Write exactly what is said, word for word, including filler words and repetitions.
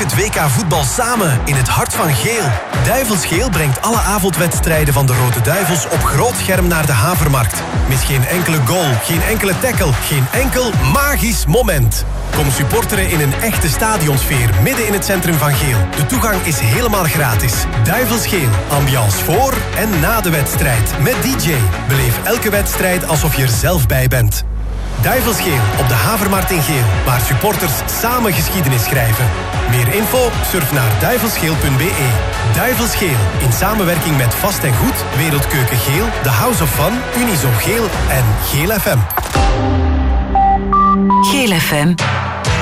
het W K voetbal samen in het hart van Geel. Duivelsgeel brengt alle avondwedstrijden van de Rode Duivels op groot scherm naar de Havermarkt. Mis geen enkele goal, geen enkele tackle, geen enkel magisch moment. Kom supporteren in een echte stadionsfeer midden in het centrum van Geel. De toegang is helemaal gratis. Duivelsgeel, ambiance voor en na de wedstrijd met D J. Beleef elke wedstrijd alsof je er zelf bij bent. Duivelsgeel op de Havermarkt in Geel, waar supporters samen geschiedenis schrijven. Meer info? Surf naar duivelsgeel punt be. Duivelsgeel, in samenwerking met Vast en Goed, Wereldkeuken Geel, The House of Fun, Unizo Geel en Geel F M. Geel F M.